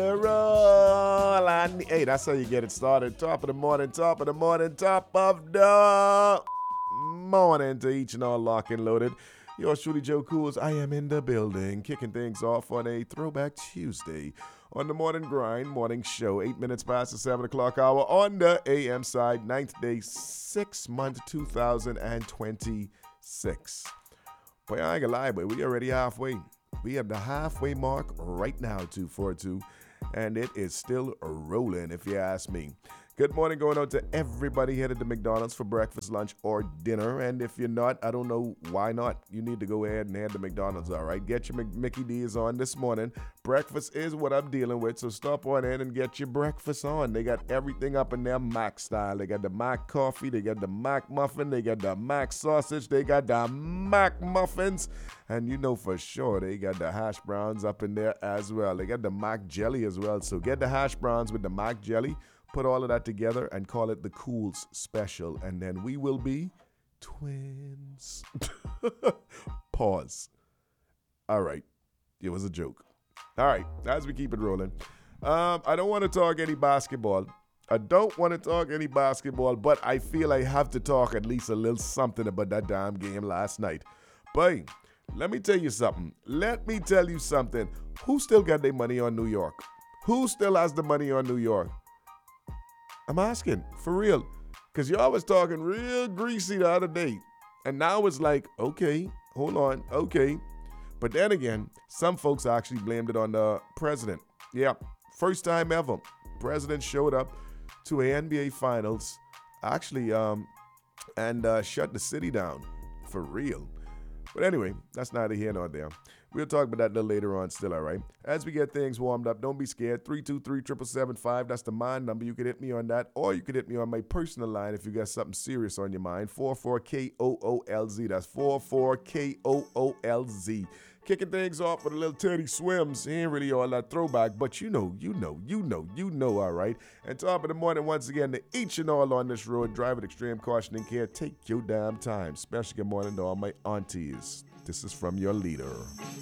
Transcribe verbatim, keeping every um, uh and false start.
Roll on. Hey, that's how you get it started. Top of the morning, top of the morning, top of the morning to each and all lock and loaded. Yours truly, Joe Cools. I am in the building, kicking things off on a Throwback Tuesday on the Morning Grind Morning Show. Eight minutes past the seven o'clock hour on the A M side, ninth day, sixth month, two thousand twenty-six. Boy, I ain't gonna lie, but we already halfway. We have the halfway mark right now, two forty-two, and it is still rolling, if you ask me. Good morning going out to everybody headed to McDonald's for breakfast, lunch, or dinner. And if you're not, I don't know why not. You need to go ahead and head to McDonald's, all right? Get your Mc- Mickey D's on this morning. Breakfast is what I'm dealing with, so stop on in and get your breakfast on. They got everything up in their Mac style. They got the Mac coffee, they got the Mac muffin, they got the Mac sausage, they got the Mac muffins. And you know for sure they got the hash browns up in there as well. They got the Mac jelly as well. So get the hash browns with the Mac jelly. Put all of that together and call it the Cools Special. And then we will be twins. Pause. All right. It was a joke. All right. As we keep it rolling. Um, I don't want to talk any basketball. I don't want to talk any basketball, but I feel I have to talk at least a little something about that damn game last night. But let me tell you something. Let me tell you something. Who still got their money on New York? Who still has the money on New York? I'm asking, for real. Because y'all was talking real greasy the other day. And now it's like, okay, hold on, okay. But then again, some folks actually blamed it on the president. Yeah, first time ever. President showed up to a N B A Finals, actually, um, and uh, shut the city down. For real. But anyway, that's neither here nor there. We'll talk about that a little later on still, all right? As we get things warmed up, don't be scared. three two three, seven seven five, that's the mine number. You can hit me on that, or you can hit me on my personal line if you got something serious on your mind. four four K O O L Z. That's four four K O O L Z. Kicking things off with a little Teddy Swims. He ain't really all that throwback, but you know, you know, you know, you know, all right? And top of the morning, once again, to each and all on this road, drive with extreme caution and care. Take your damn time. Special good morning to all my aunties. This is from your leader.